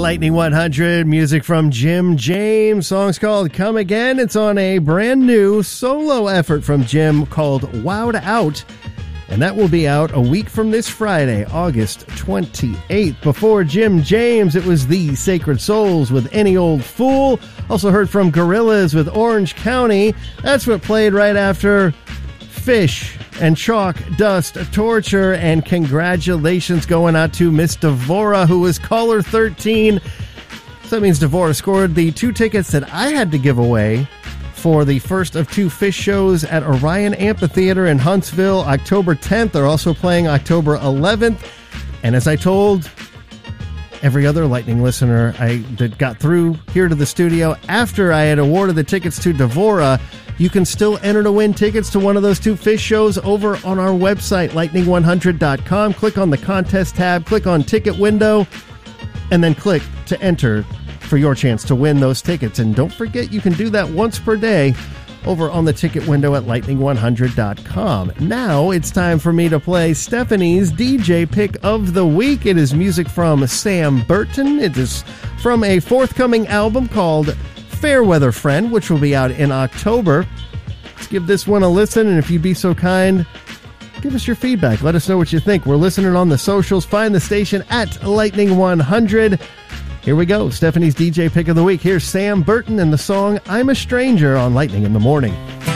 Lightning 100, music from Jim James. Song's called Come Again. It's on a brand new solo effort from Jim called Wowed Out. And that will be out a week from this Friday, August 28th. Before Jim James, it was The Sacred Souls with Any Old Fool. Also heard from Gorillaz with Orange County. That's what played right after Fish and Chalk Dust Torture. And congratulations going out to Miss Devora, who was caller 13. So that means Devora scored the 2 tickets that I had to give away for the first of 2 Fish shows at Orion Amphitheater in Huntsville, October 10th. They're also playing October 11th. And as I told every other Lightning listener that got through here to the studio after I had awarded the tickets to Devora, you can still enter to win tickets to one of those 2 Fish shows over on our website, lightning100.com. Click on the contest tab, click on ticket window, and then click to enter for your chance to win those tickets. And don't forget, you can do that once per day over on the ticket window at lightning100.com. Now it's time for me to play Stephanie's DJ pick of the week. It is music from Sam Burton. It is from a forthcoming album called Fairweather Friend, which will be out in October. Let's give this one a listen, and if you'd be so kind, give us your feedback. Let us know what you think. We're listening on the socials. Find the station at Lightning 100. Here we go. Stephanie's DJ pick of the week. Here's Sam Burton and the song I'm a Stranger on Lightning in the Morning.